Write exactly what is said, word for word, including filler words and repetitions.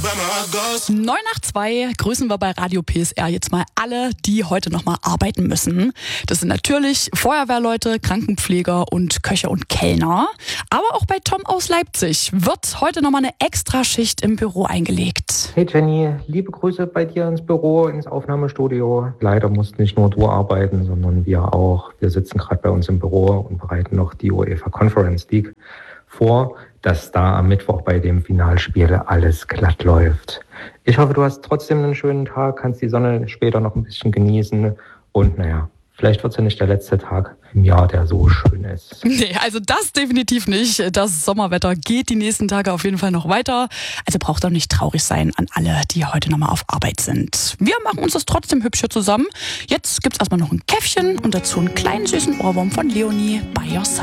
neun nach zwei grüßen wir bei Radio P S R jetzt mal alle, die heute nochmal arbeiten müssen. Das sind natürlich Feuerwehrleute, Krankenpfleger und Köche und Kellner. Aber auch bei Tom aus Leipzig wird heute nochmal eine Extraschicht im Büro eingelegt. Hey Jenny, liebe Grüße bei dir ins Büro, ins Aufnahmestudio. Leider musst nicht nur du arbeiten, sondern wir auch. Wir sitzen gerade bei uns im Büro und bereiten noch die UEFA Conference League vor, dass da am Mittwoch bei dem Finalspiel alles glatt läuft. Ich hoffe, du hast trotzdem einen schönen Tag, kannst die Sonne später noch ein bisschen genießen und naja, vielleicht wird es ja nicht der letzte Tag im Jahr, der so schön ist. Nee, also das definitiv nicht. Das Sommerwetter geht die nächsten Tage auf jeden Fall noch weiter. Also braucht doch nicht traurig sein an alle, die heute nochmal auf Arbeit sind. Wir machen uns das trotzdem hübsch hier zusammen. Jetzt gibt's erstmal noch ein Käffchen und dazu einen kleinen süßen Ohrwurm von Leonie, By Your Side.